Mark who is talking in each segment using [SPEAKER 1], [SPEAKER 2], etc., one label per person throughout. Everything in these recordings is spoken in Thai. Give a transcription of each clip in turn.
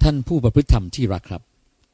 [SPEAKER 1] ท่านผู้ประพฤติธรรมที่รักครับ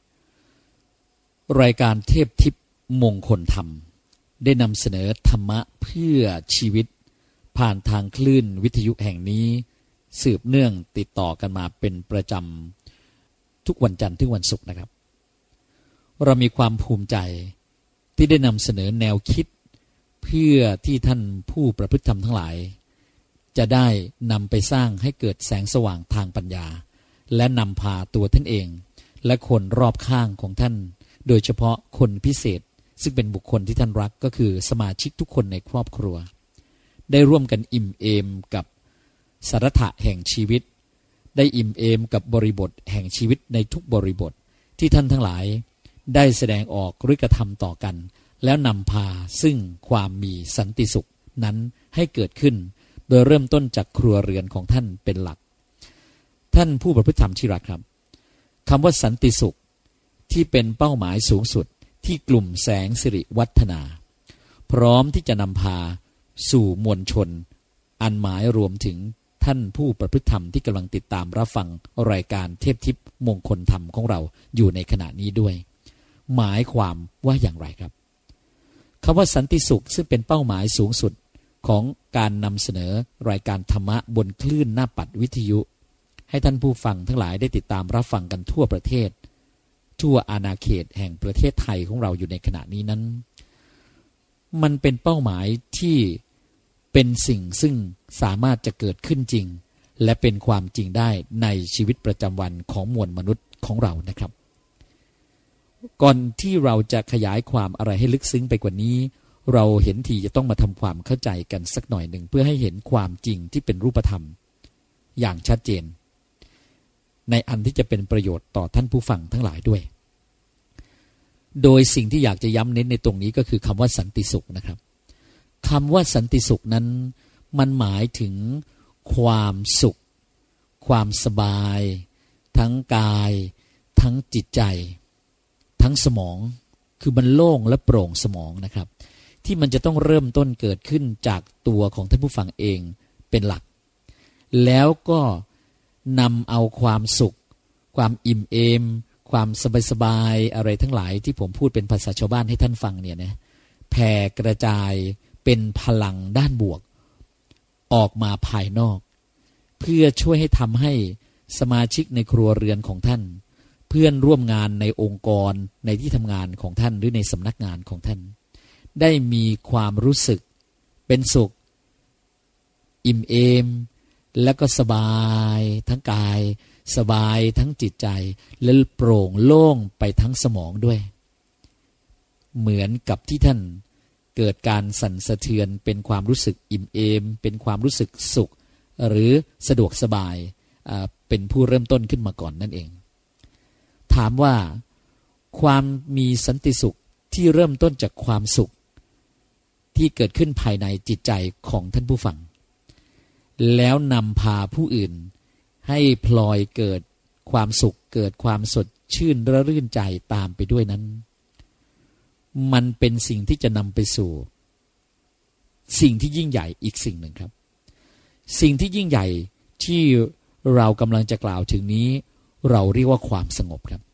[SPEAKER 1] รายการเทพทิพย์มงคลธรรมได้นำเสนอธรรมะเพื่อชีวิตผ่านทางคลื่นวิทยุแห่งนี้สืบเนื่องติดต่อกันมาเป็นประจำทุกวันจันทร์ถึงวันศุกร์นะครับเรามีความภูมิใจที่ได้นำเสนอแนวคิดเพื่อที่ท่านผู้ประพฤติธรรมทั้งหลายจะได้นำไปสร้างให้เกิดแสงสว่างทางปัญญาและนำพาตัวท่านเองและคนรอบข้างของท่านโดยเฉพาะคนพิเศษซึ่งเป็นบุคคลที่ท่านรักก็คือสมาชิกทุกคนในครอบครัวได้ร่วมกันอิ่มเอมกับสาระแห่งชีวิตได้อิ่มเอมกับบริบทแห่งชีวิตในทุกบริบทที่ท่านทั้งหลายได้แสดงออกหรือกระทำต่อกันแล้วนำพาซึ่งความมีสันติสุขนั้นให้เกิดขึ้นโดยเริ่มต้นจากครัวเรือนของท่านเป็นหลักท่านผู้ประพฤติธรรมที่รักครับคำว่าสันติสุขที่เป็นเป้าหมายสูงสุดที่กลุ่มแสงสิริวัฒนาพร้อมที่จะนำพาสู่มวลชนอันหมายรวมถึงท่านผู้ประพฤติธรรมที่กำลังติดตามรับฟังรายการเทพทิพย์มงคลธรรมของเราอยู่ในขณะนี้ด้วยหมายความว่าอย่างไรครับคำว่าสันติสุขซึ่งเป็นเป้าหมายสูงสุดของการนำเสนอรายการธรรมะบนคลื่นหน้าปัดวิทยุให้ท่านผู้ฟังทั้งหลายได้ติดตามรับฟังกันทั่วประเทศทั่วอาณาเขตแห่งประเทศไทยของเราอยู่ในขณะนี้นั้นมันเป็นเป้าหมายที่เป็นสิ่งซึ่งสามารถจะเกิดขึ้นจริงและเป็นความจริงได้ในชีวิตประจำวันของมวลมนุษย์ของเรานะครับก่อนที่เราจะขยายความอะไรให้ลึกซึ้งไปกว่านี้เราเห็นทีจะต้องมาทำความเข้าใจกันสักหน่อยหนึ่งเพื่อให้เห็นความจริงที่เป็นรูปธรรมอย่างชัดเจนในอันที่จะเป็นประโยชน์ต่อท่านผู้ฟังทั้งหลายด้วยโดยสิ่งที่อยากจะย้ำเน้นในตรงนี้ก็คือคำว่าสันติสุขนะครับคำว่าสันติสุขนั้นมันหมายถึงความสุขความสบายทั้งกายทั้งจิตใจทั้งสมองคือมันโล่งและโปร่งสมองนะครับที่มันจะต้องเริ่มต้นเกิดขึ้นจากตัวของท่านผู้ฟังเองเป็นหลักแล้วก็นำเอาความสุขความอิ่มเอมความสบายๆอะไรทั้งหลายที่ผมพูดเป็นภาษาชาวบ้านให้ท่านฟังเนี่ยนะแผ่กระจายเป็นพลังด้านบวกออกมาภายนอกเพื่อช่วยให้ทำให้สมาชิกในครัวเรือนของท่านเพื่อนร่วมงานในองค์กรในที่ทำงานของท่านหรือในสำนักงานของท่านได้มีความรู้สึกเป็นสุขอิ่มเอมและก็สบายทั้งกายสบายทั้งจิตใจและโปร่งโล่งไปทั้งสมองด้วยเหมือนกับที่ท่านเกิดการสั่นสะเทือนเป็นความรู้สึกอิ่มเอมเป็นความรู้สึกสุขหรือสะดวกสบายเป็นผู้เริ่มต้นขึ้นมาก่อนนั่นเองถามว่าความมีสันติสุขที่เริ่มต้นจากความสุขที่เกิดขึ้นภายในจิตใจของท่านผู้ฟังแล้วนำพาผู้อื่นให้พลอยเกิดความสุขเกิดความสดชื่นระรื่นใจตามไปด้วยนั้นมันเป็นสิ่งที่จะนำไปสู่สิ่งที่ยิ่งใหญ่อีกสิ่งหนึ่งครับสิ่งที่ยิ่งใหญ่ที่เรากำลังจะกล่าวถึงนี้เราเรียกว่าความสงบครับ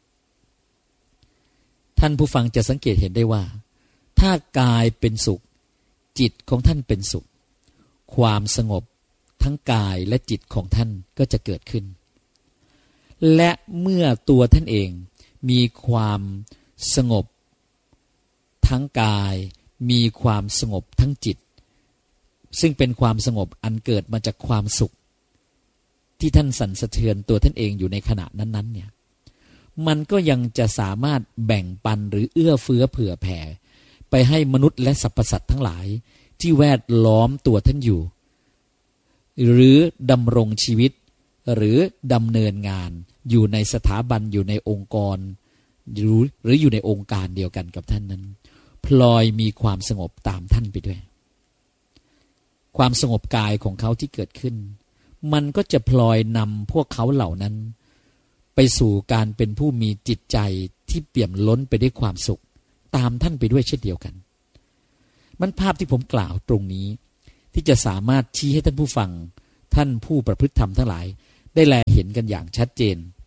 [SPEAKER 1] ท่านผู้ฟังจะสังเกตเห็นได้ว่าถ้ากายเป็นสุขจิตของท่านเป็นสุขความสงบทั้งกายและจิตของท่านก็จะเกิดขึ้นและเมื่อตัวท่านเองมีความสงบทั้งกายมีความสงบทั้งจิตซึ่งเป็นความสงบอันเกิดมาจากความสุขที่ท่านสั่นสะเทือนตัวท่านเองอยู่ในขณะนั้นๆเนี่ยมันก็ยังจะสามารถแบ่งปันหรือเอื้อเฟื้อเผื่อแผ่ไปให้มนุษย์และสรรพสัตว์ทั้งหลายที่แวดล้อมตัวท่านอยู่หรือดำรงชีวิตหรือดำเนินงานอยู่ในสถาบันอยู่ในองค์กรหรืออยู่ในองค์การเดียวกันกับท่านนั้นพลอยมีความสงบตามท่านไปด้วยความสงบกายของเขาที่เกิดขึ้นมันก็จะพลอยนำพวกเขาเหล่านั้นไปสู่การเป็นผู้มีจิตใจที่เปี่ยมล้นไปด้วยความสุขตามท่านไปด้วยเช่นเดียวกันมันภาพที่ผมกล่าวตรงนี้ที่จะสามารถชี้ให้ท่านผู้ฟังท่านผู้ประพฤติธรรมทั้งหลายได้แลเห็นกันอย่างชัดเจน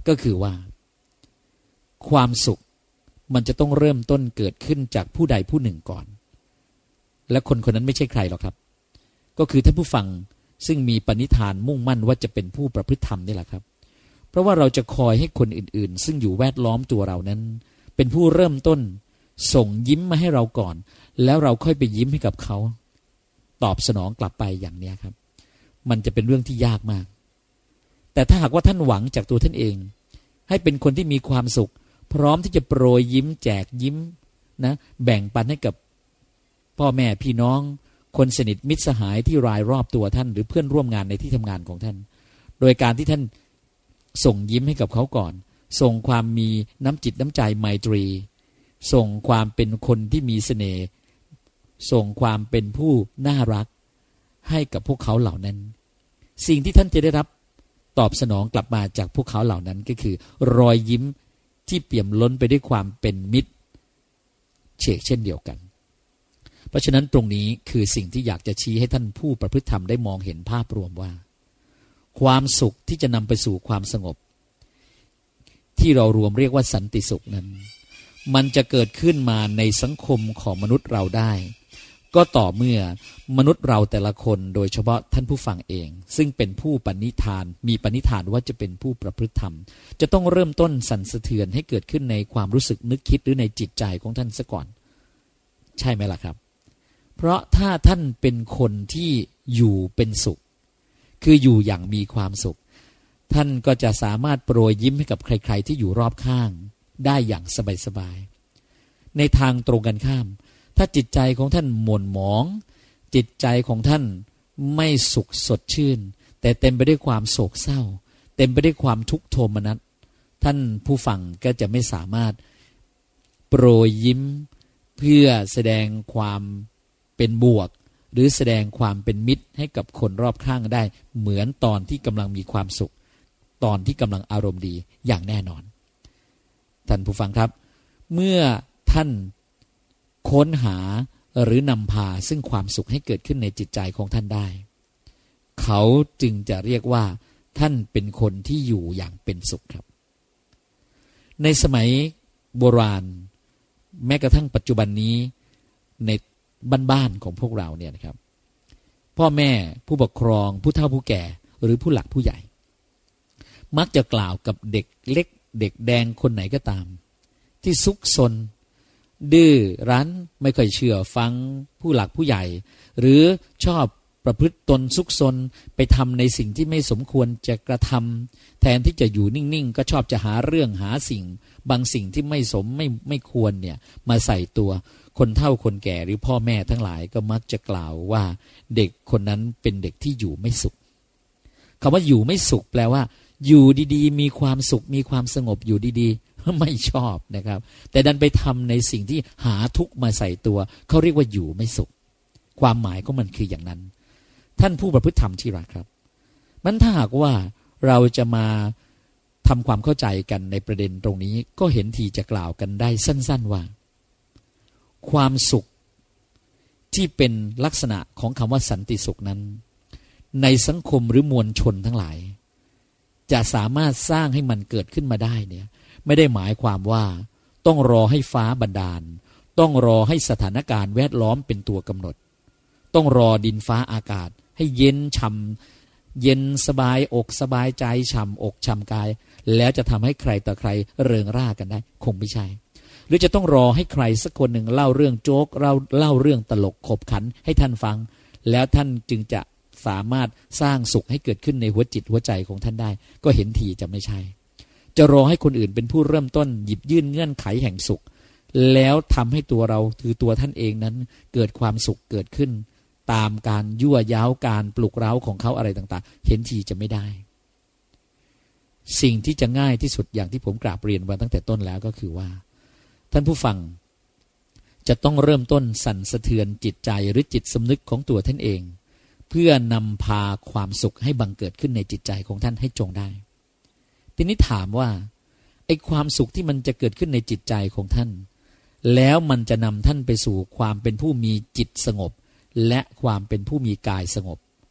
[SPEAKER 1] ก็คือว่าความสุขมันจะต้องเริ่มต้นเกิดขึ้นจากผู้ใดผู้หนึ่งก่อนและคนคนนั้นไม่ใช่ใครหรอกครับก็คือท่านผู้ฟังซึ่งมีปณิธานมุ่งมั่นว่าจะเป็นผู้ประพฤติธรรมนี่แหละครับเพราะว่าเราจะคอยให้คนอื่นๆซึ่งอยู่แวดล้อมตัวเรานั้นเป็นผู้เริ่มต้นส่งยิ้มมาให้เราก่อนแล้วเราค่อยไปยิ้มให้กับเขาตอบสนองกลับไปอย่างนี้ครับมันจะเป็นเรื่องที่ยากมากแต่ถ้าหากว่าท่านหวังจากตัวท่านเองให้เป็นคนที่มีความสุขพร้อมที่จะโปรยยิ้มแจกยิ้มนะแบ่งปันให้กับพ่อแม่พี่น้องคนสนิทมิตรสหายที่รายรอบตัวท่านหรือเพื่อนร่วมงานในที่ทำงานของท่านโดยการที่ท่านส่งยิ้มให้กับเขาก่อนส่งความมีน้ำจิตน้ำใจไมตรีส่งความเป็นคนที่มีเสน่ห์ส่งความเป็นผู้น่ารักให้กับพวกเขาเหล่านั้นสิ่งที่ท่านจะได้รับตอบสนองกลับมาจากพวกเขาเหล่านั้นก็คือรอยยิ้มที่เปี่ยมล้นไปด้วยความเป็นมิตรเช่นเดียวกันเพราะฉะนั้นตรงนี้คือสิ่งที่อยากจะชี้ให้ท่านผู้ประพฤติธรรมได้มองเห็นภาพรวมว่าความสุขที่จะนำไปสู่ความสงบที่เรารวมเรียกว่าสันติสุขนั้นมันจะเกิดขึ้นมาในสังคมของมนุษย์เราได้ก็ต่อเมื่อมนุษย์เราแต่ละคนโดยเฉพาะท่านผู้ฟังเองซึ่งเป็นผู้ปณิธานมีปณิธานว่าจะเป็นผู้ประพฤติธรรมจะต้องเริ่มต้นสั่นสะเทือนให้เกิดขึ้นในความรู้สึกนึกคิดหรือในจิตใจของท่านซะก่อนใช่ไหมล่ะครับเพราะถ้าท่านเป็นคนที่อยู่เป็นสุขคืออยู่อย่างมีความสุขท่านก็จะสามารถโปรยยิ้มให้กับใครๆที่อยู่รอบข้างได้อย่างสบายๆในทางตรงกันข้ามถ้าจิตใจของท่านหม่นหมองจิตใจของท่านไม่สุขสดชื่นแต่เต็มไปด้วยความโศกเศร้าเต็มไปด้วยความทุกข์โทมนัสท่านผู้ฟังก็จะไม่สามารถโปรยยิ้มเพื่อแสดงความเป็นบวกหรือแสดงความเป็นมิตรให้กับคนรอบข้างได้เหมือนตอนที่กำลังมีความสุขตอนที่กำลังอารมณ์ดีอย่างแน่นอนท่านผู้ฟังครับเมื่อท่านค้นหาหรือนำพาซึ่งความสุขให้เกิดขึ้นในจิตใจของท่านได้เขาจึงจะเรียกว่าท่านเป็นคนที่อยู่อย่างเป็นสุขครับในสมัยโบราณแม้กระทั่งปัจจุบันนี้ในบ้านๆของพวกเราเนี่ยนะครับพ่อแม่ผู้ปกครองผู้เฒ่าผู้แก่หรือผู้หลักผู้ใหญ่มักจะกล่าวกับเด็กเล็กเด็กแดงคนไหนก็ตามที่ซุกซนดื้อรั้นไม่ค่อยเชื่อฟังผู้หลักผู้ใหญ่หรือชอบประพฤติตนซุกซนไปทำในสิ่งที่ไม่สมควรจะกระทำแทนที่จะอยู่นิ่งๆก็ชอบจะหาเรื่องหาสิ่งบางสิ่งที่ไม่ควรเนี่ยมาใส่ตัวคนเฒ่าคนแก่หรือพ่อแม่ทั้งหลายก็มักจะกล่าวว่าเด็กคนนั้นเป็นเด็กที่อยู่ไม่สุขคำว่าอยู่ไม่สุขแปลว่าอยู่ดีๆมีความสุขมีความสงบอยู่ดีๆไม่ชอบนะครับแต่ดันไปทำในสิ่งที่หาทุกข์มาใส่ตัวเขาเรียกว่าอยู่ไม่สุขความหมายของมันคืออย่างนั้นท่านผู้ประพฤติธรรมที่รักครับมันถ้าหากว่าเราจะมาทำความเข้าใจกันในประเด็นตรงนี้ก็เห็นทีจะกล่าวกันได้สั้นๆว่าความสุขที่เป็นลักษณะของคำว่าสันติสุขนั้นในสังคมหรือมวลชนทั้งหลายจะสามารถสร้างให้มันเกิดขึ้นมาได้เนี่ยไม่ได้หมายความว่าต้องรอให้ฟ้าบันดาลต้องรอให้สถานการณ์แวดล้อมเป็นตัวกำหนดต้องรอดินฟ้าอากาศให้เย็นฉ่ำเย็นสบายอกสบายใจฉ่ำอกฉ่ำกายแล้วจะทำให้ใครต่อใครเริงร่ากันได้คงไม่ใช่หรือจะต้องรอให้ใครสักคนหนึ่งเล่าเรื่องโจ๊กเล่าเรื่องตลกขบขันให้ท่านฟังแล้วท่านจึงจะสามารถสร้างสุขให้เกิดขึ้นในหัวจิตหัวใจของท่านได้ก็เห็นทีจะไม่ใช่จะรอให้คนอื่นเป็นผู้เริ่มต้นหยิบยื่นเงื่อนไขแห่งสุขแล้วทำให้ตัวเราคือตัวท่านเองนั้นเกิดความสุขเกิดขึ้นตามการยั่วย้าวการปลุกเร้าของเขาอะไรต่างๆเห็นทีจะไม่ได้สิ่งที่จะง่ายที่สุดอย่างที่ผมกราบเรียนมาตั้งแต่ต้นแล้วก็คือว่าท่านผู้ฟังจะต้องเริ่มต้นสั่นสะเทือนจิตใจหรือจิตสำนึกของตัวท่านเองเพื่อนำพาความสุขให้บังเกิดขึ้นในจิตใจของท่านให้จงได้ทีนี้ถามว่าไอ้ความสุขที่มันจะเกิดขึ้นในจิตใจของท่านแล้วมันจะนำท่านไปสู่ความเป็นผู้มีจิตสงบและความเป็นผู้มีกายสงบ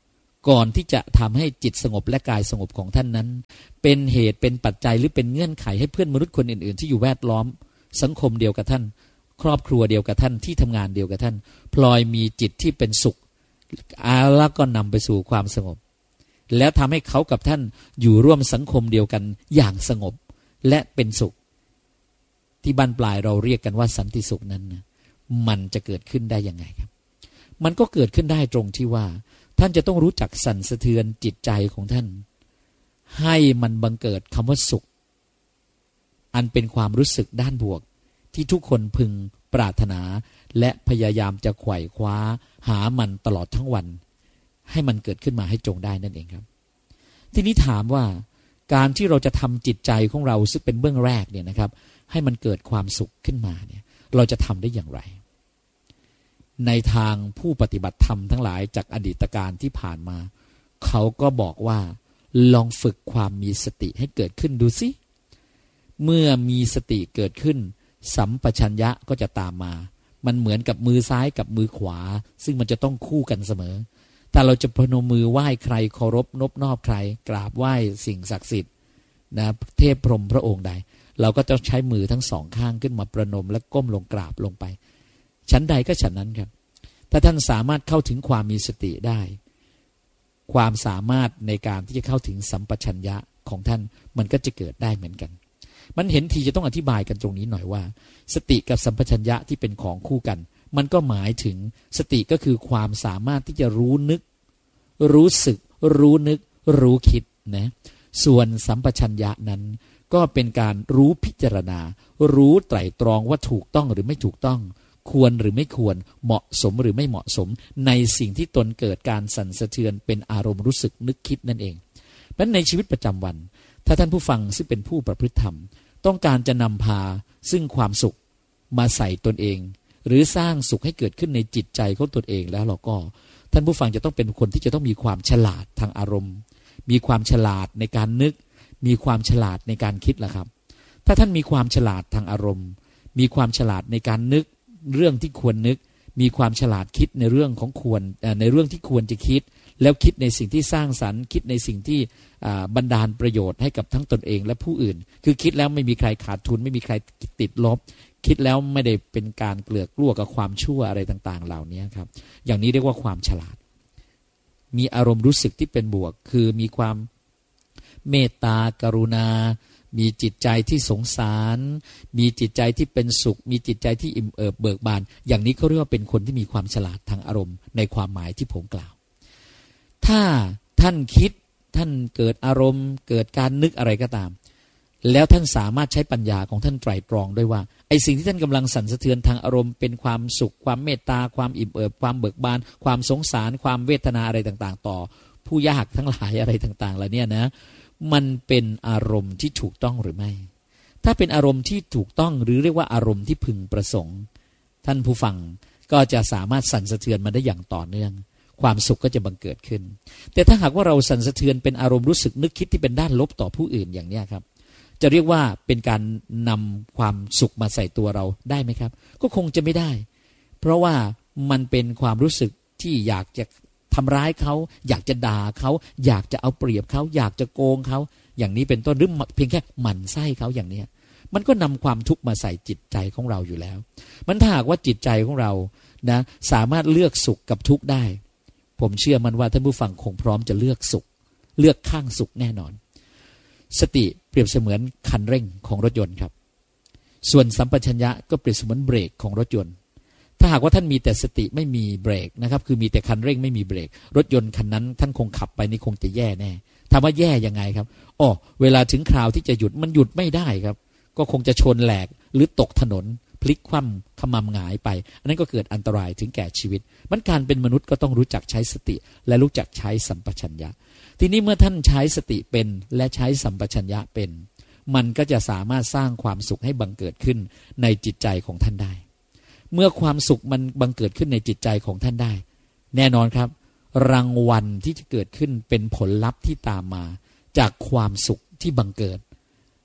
[SPEAKER 1] ก่อนที่จะทำให้จิตสงบและกายสงบของท่านนั้นเป็นเหตุเป็นปัจจัยหรือเป็นเงื่อนไขให้เพื่อนมนุษย์คนอื่นๆที่อยู่แวดล้อมสังคมเดียวกับท่านครอบครัวเดียวกับท่านที่ทำงานเดียวกับท่านพลอยมีจิตที่เป็นสุขแล้วก็นำไปสู่ความสงบแล้วทำให้เขากับท่านอยู่ร่วมสังคมเดียวกันอย่างสงบและเป็นสุขที่บรรปลายเราเรียกกันว่าสันติสุขนั้นนะมันจะเกิดขึ้นได้ยังไงครับมันก็เกิดขึ้นได้ตรงที่ว่าท่านจะต้องรู้จักสั่นสะเทือนจิตใจของท่านให้มันบังเกิดคำว่าสุขอันเป็นความรู้สึกด้านบวกที่ทุกคนพึงปรารถนาและพยายามจะไขว่คว้าหามันตลอดทั้งวันให้มันเกิดขึ้นมาให้จงได้นั่นเองครับทีนี้ถามว่าการที่เราจะทำจิตใจของเราซึ่งเป็นเบื้องแรกเนี่ยนะครับให้มันเกิดความสุขขึ้นมาเนี่ยเราจะทำได้อย่างไรในทางผู้ปฏิบัติธรรมทั้งหลายจากอดีตการที่ผ่านมาเขาก็บอกว่าลองฝึกความมีสติให้เกิดขึ้นดูสิเมื่อมีสติเกิดขึ้นสัมปชัญญะก็จะตามมามันเหมือนกับมือซ้ายกับมือขวาซึ่งมันจะต้องคู่กันเสมอถ้าเราจะพนมมือไหว้ใครเคารพนบนอบใครกราบไหว้สิ่งศักดิ์สิทธิ์นะเทพพรหมพระองค์ใดเราก็จะใช้มือทั้งสองข้างขึ้นมาประนมและก้มลงกราบลงไปชั้นใดก็ฉันนั้นครับถ้าท่านสามารถเข้าถึงความมีสติได้ความสามารถในการที่จะเข้าถึงสัมปชัญญะของท่านมันก็จะเกิดได้เหมือนกันมันเห็นทีจะต้องอธิบายกันตรงนี้หน่อยว่าสติกับสัมปชัญญะที่เป็นของคู่กันมันก็หมายถึงสติก็คือความสามารถที่จะรู้นึกรู้สึกรู้นึกรู้คิดนะส่วนสัมปชัญญะนั้นก็เป็นการรู้พิจารณารู้ไตร่ตรองว่าถูกต้องหรือไม่ถูกต้องควรหรือไม่ควรเหมาะสมหรือไม่เหมาะสมในสิ่งที่ตนเกิดการสั่นสะเทือนเป็นอารมณ์รู้สึกนึกคิดนั่นเองเพราะฉะนั้นในชีวิตประจำวันถ้าท่านผู้ฟังซึ่งเป็นผู้ประพฤติธรรมต้องการจะนำพาซึ่งความสุขมาใส่ตนเองหรือสร้างสุขให้เกิดขึ้นในจิตใจของตนเองแล้วเราก็ท่านผู้ฟังจะต้องเป็นคนที่จะต้องมีความฉลาดทางอารมณ์มีความฉลาดในการนึกมีความฉลาดในการคิดล่ะครับถ้าท่านมีความฉลาดทางอารมณ์มีความฉลาดในการนึกเรื่องที่ควรนึกมีความฉลาดคิดในเรื่องของควรในเรื่องที่ควรจะคิดแล้วคิดในสิ่งที่สร้างสรรค์คิดในสิ่งที่บันดาลประโยชน์ให้กับทั้งตนเองและผู้อื่นคือคิดแล้วไม่มีใครขาดทุนไม่มีใครติดลบคิดแล้วไม่ได้เป็นการเกลือกกลัวกับความชั่วอะไรต่างๆเหล่านี้ครับอย่างนี้เรียกว่าความฉลาดมีอารมณ์รู้สึกที่เป็นบวกคือมีความเมตตากรุณามีจิตใจที่สงสารมีจิตใจที่เป็นสุขมีจิตใจที่อิ่มเอิบเบิกบานอย่างนี้เขาเรียกว่าเป็นคนที่มีความฉลาดทางอารมณ์ในความหมายที่ผมกล่าวถ้าท่านคิดท่านเกิดอารมณ์เกิดการนึกอะไรก็ตามแล้วท่านสามารถใช้ปัญญาของท่านไตร่ตรองด้วยว่าไอ้สิ่งที่ท่านกำลังสั่นสะเทือนทางอารมณ์เป็นความสุขความเมตตาความอิ่มเอิบความเบิกบานความสงสารความเวทนาอะไรต่างๆต่อผู้ยากทั้งหลายอะไรต่างๆเหล่านี้นะมันเป็นอารมณ์ที่ถูกต้องหรือไม่ถ้าเป็นอารมณ์ที่ถูกต้องหรือเรียกว่าอารมณ์ที่พึงประสงค์ท่านผู้ฟังก็จะสามารถสั่นสะเทือนมาได้อย่างต่อเนื่องความสุขก็จะบังเกิดขึ้นแต่ถ้าหากว่าเราสั่นสะเทือนเป็นอารมณ์รู้สึกนึกคิดที่เป็นด้านลบต่อผู้อื่นอย่างนี้ครับจะเรียกว่าเป็นการนำความสุขมาใส่ตัวเราได้ไหมครับก็คงจะไม่ได้เพราะว่ามันเป็นความรู้สึกที่อยากจะทำร้ายเขาอยากจะด่าเขาอยากจะเอาเปรียบเขาอยากจะโกงเขาอย่างนี้เป็นต้นหรือเพียงแค่หมั่นไส้เขาอย่างนี้มันก็นำความทุกข์มาใส่จิตใจของเราอยู่แล้วมันถ้าหากว่าจิตใจของเรานะสามารถเลือกสุขกับทุกข์ได้ผมเชื่อมันว่าท่านผู้ฟังคงพร้อมจะเลือกสุขเลือกข้างสุขแน่นอนสติเปรียบเสมือนคันเร่งของรถยนต์ครับส่วนสัมปชัญญะก็เปรียบเสมือนเบรกของรถยนต์ถ้าหากว่าท่านมีแต่สติไม่มีเบรกนะครับคือมีแต่คันเร่งไม่มีเบรกรถยนต์คันนั้นท่านคงขับไปนี่คงจะแย่แน่ถามว่าแย่ยังไงครับเวลาถึงคราวที่จะหยุดมันหยุดไม่ได้ครับก็คงจะชนแหลกหรือตกถนนพลิกคว่ำขมำหงายไปอันนั้นก็เกิดอันตรายถึงแก่ชีวิตมันการเป็นมนุษย์ก็ต้องรู้จักใช้สติและรู้จักใช้สัมปชัญญะทีนี้เมื่อท่านใช้สติเป็นและใช้สัมปชัญญะเป็นมันก็จะสามารถสร้างความสุขให้บังเกิดขึ้นในจิตใจของท่านได้เมื่อความสุขมันบังเกิดขึ้นในจิตใจของท่านได้แน่นอนครับรางวัลที่จะเกิดขึ้นเป็นผลลัพธ์ที่ตามมาจากความสุขที่บังเกิด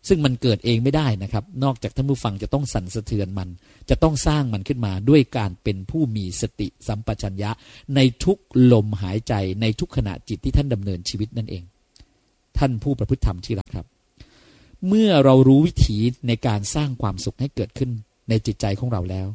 [SPEAKER 1] ซึ่งมันเกิดเองไม่ได้นะครับนอกจากท่านผู้ฟังจะต้องสั่นสะเทือนมันจะต้องสร้างมันขึ้นมาด้วยการเป็นผู้มีสติสัมปชัญญะในทุกลมหายใจในทุกขณะจิตที่ท่านดำเนินชีวิตนั่นเองท่านผู้ประพฤติธรรมที่รักครับเมื่อเรารู้วิธีในการสร้างความสุขให้เกิดขึ้นในจิตใจของเราแล้ว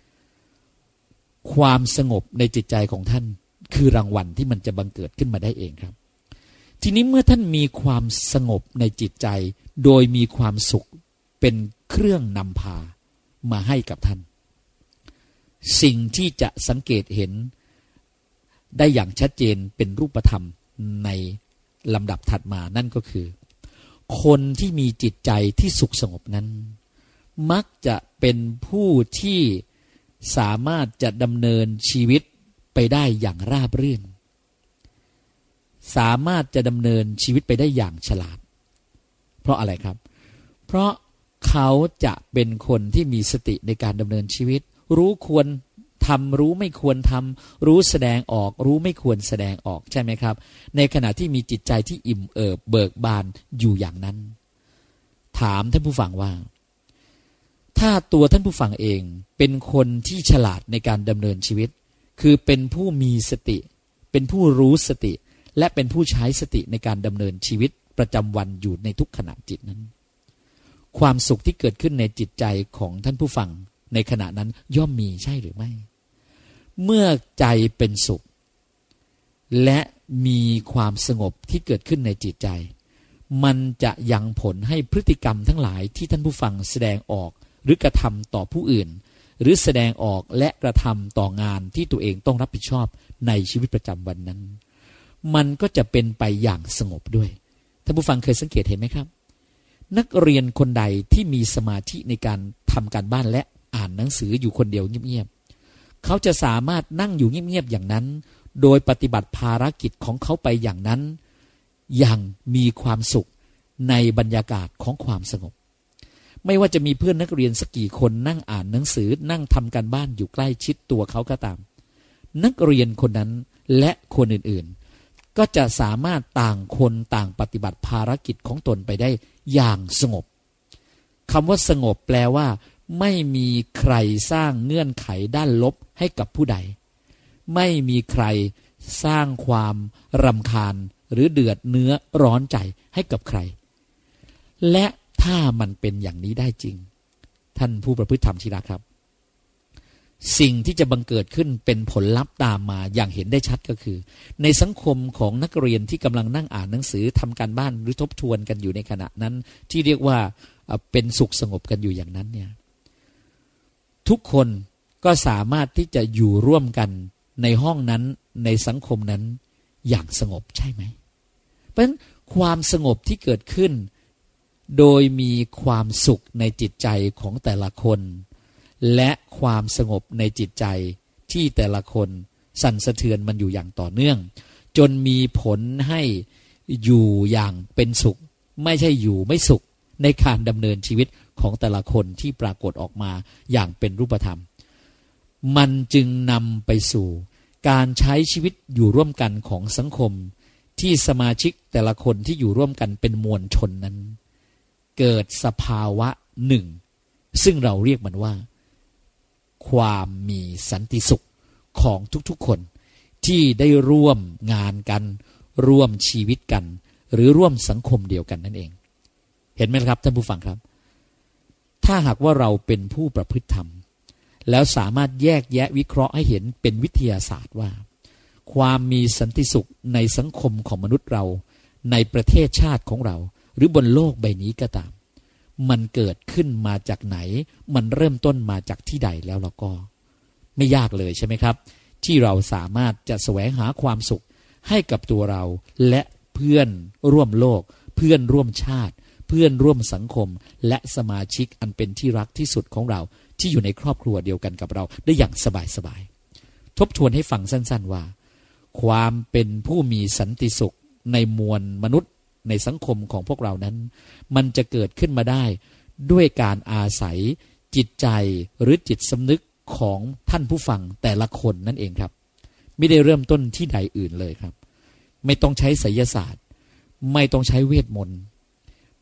[SPEAKER 1] ความสงบในจิตใจของท่านคือรางวัลที่มันจะบังเกิดขึ้นมาได้เองครับทีนี้เมื่อท่านมีความสงบในจิตใจโดยมีความสุขเป็นเครื่องนำพามาให้กับท่านสิ่งที่จะสังเกตเห็นได้อย่างชัดเจนเป็นรูปธรรมในลำดับถัดมานั่นก็คือคนที่มีจิตใจที่สุขสงบนั้นมักจะเป็นผู้ที่สามารถจะดำเนินชีวิตไปได้อย่างราบรื่นสามารถจะดำเนินชีวิตไปได้อย่างฉลาดเพราะอะไรครับเพราะเขาจะเป็นคนที่มีสติในการดำเนินชีวิตรู้ควรทำรู้ไม่ควรทำรู้แสดงออกรู้ไม่ควรแสดงออกใช่ไหมครับในขณะที่มีจิตใจที่อิ่มเอิบเบิกบานอยู่อย่างนั้นถามท่านผู้ฟังว่าถ้าตัวท่านผู้ฟังเองเป็นคนที่ฉลาดในการดำเนินชีวิตคือเป็นผู้มีสติเป็นผู้รู้สติและเป็นผู้ใช้สติในการดำเนินชีวิตประจำวันอยู่ในทุกขณะจิตนั้นความสุขที่เกิดขึ้นในจิตใจของท่านผู้ฟังในขณะนั้นย่อมมีใช่หรือไม่เมื่อใจเป็นสุขและมีความสงบที่เกิดขึ้นในจิตใจมันจะยังผลให้พฤติกรรมทั้งหลายที่ท่านผู้ฟังแสดงออกหรือกระทำต่อผู้อื่นหรือแสดงออกและกระทำต่องานที่ตัวเองต้องรับผิดชอบในชีวิตประจำวันนั้นมันก็จะเป็นไปอย่างสงบด้วยท่านผู้ฟังเคยสังเกตเห็นไหมครับนักเรียนคนใดที่มีสมาธิในการทำการบ้านและอ่านหนังสืออยู่คนเดียวเงียบๆเขาจะสามารถนั่งอยู่เงียบๆอย่างนั้นโดยปฏิบัติภารกิจของเขาไปอย่างนั้นอย่างมีความสุขในบรรยากาศของความสงบไม่ว่าจะมีเพื่อนนักเรียนสักกี่คนนั่งอ่านหนังสือนั่งทำการบ้านอยู่ใกล้ชิดตัวเขาก็ตามนักเรียนคนนั้นและคนอื่นๆก็จะสามารถต่างคนต่างปฏิบัติภารกิจของตนไปได้อย่างสงบคำว่าสงบแปลว่าไม่มีใครสร้างเงื่อนไขด้านลบให้กับผู้ใดไม่มีใครสร้างความรำคาญหรือเดือดเนื้อร้อนใจให้กับใครและถ้ามันเป็นอย่างนี้ได้จริงท่านผู้ประพฤติธรรมที่รักครับสิ่งที่จะบังเกิดขึ้นเป็นผลลัพธ์ตามมาอย่างเห็นได้ชัดก็คือในสังคมของนักเรียนที่กำลังนั่งอ่านหนังสือทำการบ้านหรือทบทวนกันอยู่ในขณะนั้นที่เรียกว่าเป็นสุขสงบกันอยู่อย่างนั้นเนี่ยทุกคนก็สามารถที่จะอยู่ร่วมกันในห้องนั้นในสังคมนั้นอย่างสงบใช่ไหมเพราะฉะนั้นความสงบที่เกิดขึ้นโดยมีความสุขในจิตใจของแต่ละคนและความสงบในจิตใจที่แต่ละคนสั่นสะเทือนมันอยู่อย่างต่อเนื่องจนมีผลให้อยู่อย่างเป็นสุขไม่ใช่อยู่ไม่สุขในการดำเนินชีวิตของแต่ละคนที่ปรากฏออกมาอย่างเป็นรูปธรรมมันจึงนำไปสู่การใช้ชีวิตอยู่ร่วมกันของสังคมที่สมาชิกแต่ละคนที่อยู่ร่วมกันเป็นมวลชนนั้นเกิดสภาวะหนึ่งซึ่งเราเรียกมันว่าความมีสันติสุขของทุกๆคนที่ได้ร่วมงานกันร่วมชีวิตกันหรือร่วมสังคมเดียวกันนั่นเองเห็นไหมครับท่านผู้ฟังครับถ้าหากว่าเราเป็นผู้ประพฤติธรรมแล้วสามารถแยกแยะวิเคราะห์ให้เห็นเป็นวิทยาศาสตร์ว่าความมีสันติสุขในสังคมของมนุษย์เราในประเทศชาติของเราหรือบนโลกใบนี้ก็ตามมันเกิดขึ้นมาจากไหนมันเริ่มต้นมาจากที่ใดแล้วเราก็ไม่ยากเลยใช่ไหมครับที่เราสามารถจะแสวงหาความสุขให้กับตัวเราและเพื่อนร่วมโลกเพื่อนร่วมชาติเพื่อนร่วมสังคมและสมาชิกอันเป็นที่รักที่สุดของเราที่อยู่ในครอบครัวเดียวกันกับเราได้อย่างสบายๆทบทวนให้ฟังสั้นๆว่าความเป็นผู้มีสันติสุขในมวลมนุษย์ในสังคมของพวกเรานั้นมันจะเกิดขึ้นมาได้ด้วยการอาศัยจิตใจหรือจิตสำนึกของท่านผู้ฟังแต่ละคนนั่นเองครับไม่ได้เริ่มต้นที่ใดอื่นเลยครับไม่ต้องใช้ไสยศาสตร์ไม่ต้องใช้เวทมนต์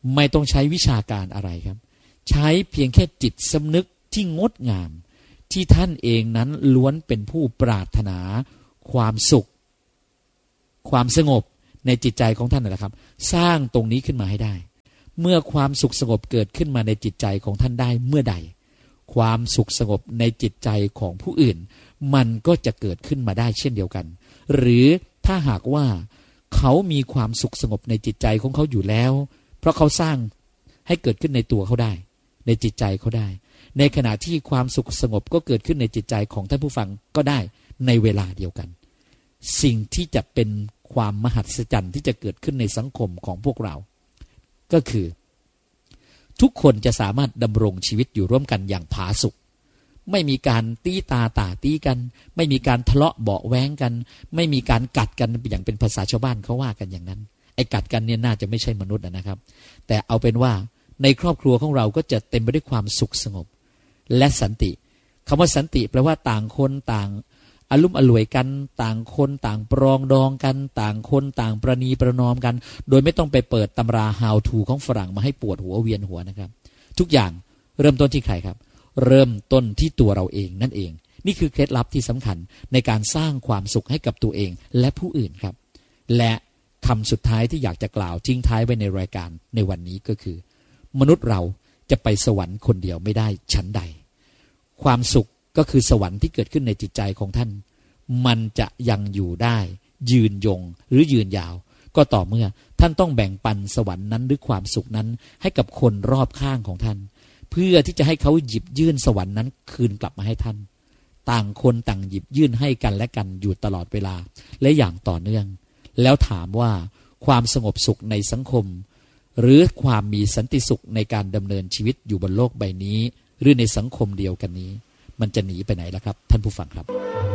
[SPEAKER 1] ไม่ต้องใช้วิชาการอะไรครับใช้เพียงแค่จิตสำนึกที่งดงามที่ท่านเองนั้นล้วนเป็นผู้ปรารถนาความสุขความสงบในจิตใจของท่านนั่นแหละครับสร้างตรงนี้ขึ้นมาให้ได้เมื่อความสุขสงบเกิดขึ้นมาในจิตใจของท่านได้เมื่อใดความสุขสงบในจิตใจของผู้อื่นมันก็จะเกิดขึ้นมาได้เช่นเดียวกันหรือถ้าหากว่าเขามีความสุขสงบในจิตใจของเขาอยู่แล้วเพราะเขาสร้างให้เกิดขึ้นในตัวเขาได้ในจิตใจเขาได้ในขณะที่ความสุขสงบก็เกิดขึ้นในจิตใจของท่านผู้ฟังก็ได้ในเวลาเดียวกันสิ่งที่จะเป็นความมหัศจรรย์ที่จะเกิดขึ้นในสังคมของพวกเราก็คือทุกคนจะสามารถดำรงชีวิตอยู่ร่วมกันอย่างผาสุกไม่มีการตีกันไม่มีการทะเลาะเบาะแว้งกันไม่มีการกัดกันอย่างเป็นภาษาชาวบ้านเขาว่ากันอย่างนั้นไอ้กัดกันเนี่ยน่าจะไม่ใช่มนุษย์นะครับแต่เอาเป็นว่าในครอบครัวของเราก็จะเต็มไปด้วยความสุขสงบและสันติคำว่าสันติแปลว่าต่างคนต่างอลุ่มอล่วยกันต่างคนต่างปรองดองกันต่างคนต่างประนีประนอมกันโดยไม่ต้องไปเปิดตำรา how to ของฝรั่งมาให้ปวดหัวเวียนหัวนะครับทุกอย่างเริ่มต้นที่ใครครับเริ่มต้นที่ตัวเราเองนั่นเองนี่คือเคล็ดลับที่สำคัญในการสร้างความสุขให้กับตัวเองและผู้อื่นครับและคำสุดท้ายที่อยากจะกล่าวทิ้งท้ายไว้ในรายการในวันนี้ก็คือมนุษย์เราจะไปสวรรค์คนเดียวไม่ได้ชั้นใดความสุขก็คือสวรรค์ที่เกิดขึ้นในจิตใจของท่านมันจะยังอยู่ได้ยืนยงหรือยืนยาวก็ต่อเมื่อท่านต้องแบ่งปันสวรรค์นั้นหรือความสุขนั้นให้กับคนรอบข้างของท่านเพื่อที่จะให้เขาหยิบยื่นสวรรค์นั้นคืนกลับมาให้ท่านต่างคนต่างหยิบยื่นให้กันและกันอยู่ตลอดเวลาและอย่างต่อเนื่องแล้วถามว่าความสงบสุขในสังคมหรือความมีสันติสุขในการดำเนินชีวิตอยู่บนโลกใบนี้หรือในสังคมเดียวกันนี้มันจะหนีไปไหนล่ะครับท่านผู้ฟังครับ